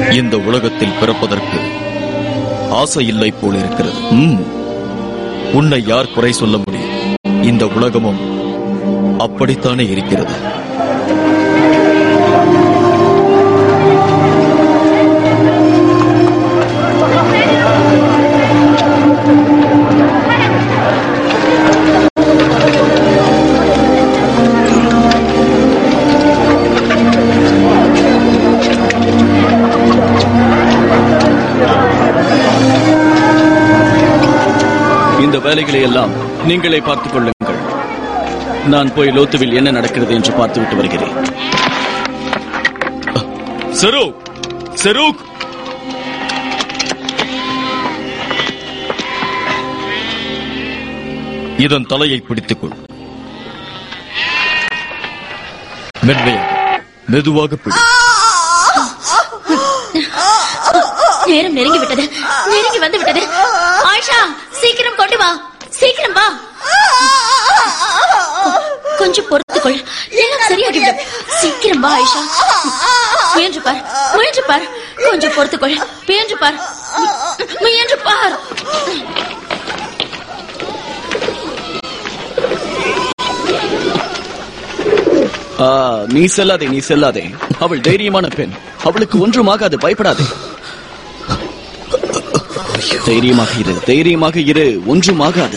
இந்த உலகத்தில் பிறப்பதற்கு ஆசை இல்லை போல் இருக்கிறது. உன்னை யார் குறை சொல்ல முடியும்? இந்த உலகமும் அப்படித்தானே இருக்கிறது. இந்த வேலைகளை எல்லாம் நீங்களே பார்த்துக் கொள்ளுங்கள். நான் போய் லோத்துவில் என்ன நடக்கிறது என்று பார்த்துவிட்டு வருகிறேன். செரூக், இதன் தலையை பிடித்துக்கொள். மெதுவாக பிடி. நேரம் நெருங்கிவிட்டது, நெருங்கி வந்து விட்டது. ஆயிஷா, சீக்கிரம் கொண்டு வா, சீக்கிரம் வா. கொஞ்சம் பொறுத்துக்கொள், எல்லாம் சரியாகிவிடும். சீக்கிரம் வா ஆயிஷா. முயன்று பார், முயன்று பார். கொஞ்சம் பொறுத்துக்கொள், முயன்று பார், முயன்று பார். நீ செல்லாதே, நீ செல்லாதே. அவள் தைரியமான பெண், அவளுக்கு ஒன்றும் ஆகாது, பயப்படாதே. தைரியமாக இரு, தைரியமாக இரு, ஒன்றும் ஆகாது.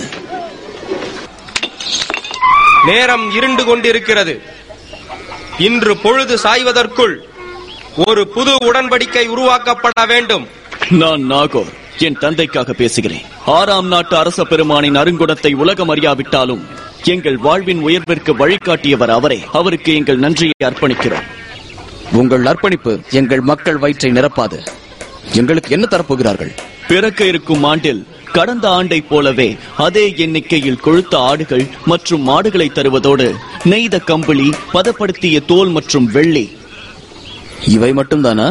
நேரம் இருண்டு கொண்டிருக்கிறது. இன்று பொழுது சாய்வதற்குள் ஒரு புது உடன்படிக்கை உருவாக்கப்பட வேண்டும். நான் நாகோர், என் தந்தைக்காக பேசுகிறேன். 6ஆம் நாட்டு அரச பெருமானின் அருங்குணத்தை உலகம் அறியாவிட்டாலும் எங்கள் வாழ்வின் உயர்விற்கு வழிகாட்டியவர் அவரே. அவருக்கு எங்கள் நன்றியை அர்ப்பணிக்கிறோம். உங்கள் அர்ப்பணிப்பு எங்கள் மக்கள் வயிற்றை நிரப்பாது. எங்களுக்கு என்ன தரப்போகிறார்கள்? பிறக்க இருக்கும் ஆண்டில் கடந்த ஆண்டை போலவே அதே எண்ணிக்கையில் கொழுத்த ஆடுகள் மற்றும் மாடுகளை தருவதோடு நெய்த கம்பளி, பதப்படுத்திய தோல் மற்றும் வெள்ளி. இவை மட்டும்தானா?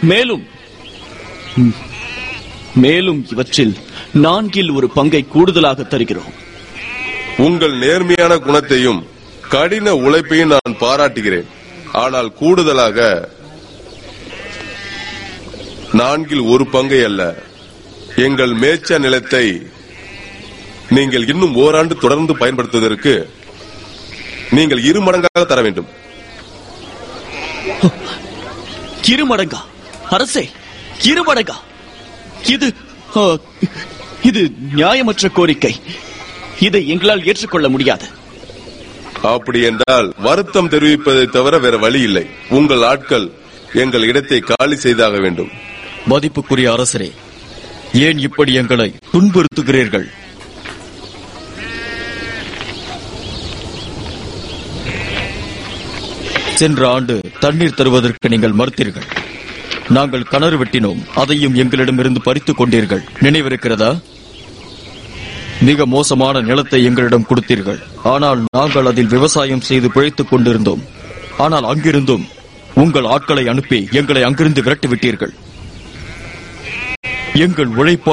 மேலும் இவற்றில் 4 ஒரு பங்கை கூடுதலாக தருகிறோம். உங்கள் நேர்மையான குணத்தையும் கடின உழைப்பையும் நான் பாராட்டுகிறேன். ஆனால் கூடுதலாக 4 ஒரு பங்கை அல்ல, எங்கள் மேய்ச்ச நிலத்தை நீங்கள் இன்னும் ஓராண்டு தொடர்ந்து பயன்படுத்துவதற்கு நீங்கள் 2 மடங்காக தர வேண்டும். 2 மடங்கா? அரசே, 2 மடங்கா? இது நியாயமற்ற கோரிக்கை. இதை எங்களால் ஏற்றுக்கொள்ள முடியாது. அப்படி என்றால் வருத்தம் தெரிவிப்பதை தவிர வேற வழி இல்லை. உங்கள் ஆட்கள் எங்கள் இடத்தை காலி செய்தாக வேண்டும். மதிப்புக்குரிய அரசரே, ஏன் இப்படி எங்களை துன்புறுத்துகிறீர்கள்? சென்ற ஆண்டு தண்ணீர் தருவதற்கு நீங்கள் மறுத்தீர்கள். நாங்கள் கிணறு வெட்டினோம், அதையும் எங்களிடமிருந்து பறித்துக் கொண்டீர்கள். நினைவிருக்கிறதா? மிக மோசமான நிலத்தை எங்களிடம் கொடுத்தீர்கள். ஆனால் நாங்கள் அதில் விவசாயம் செய்து பிழைத்துக் கொண்டிருந்தோம். ஆனால் அங்கிருந்தும் உங்கள் ஆட்களை அனுப்பி எங்களை அங்கிருந்து விரட்டி விட்டீர்கள். எங்கள் உழைப்பு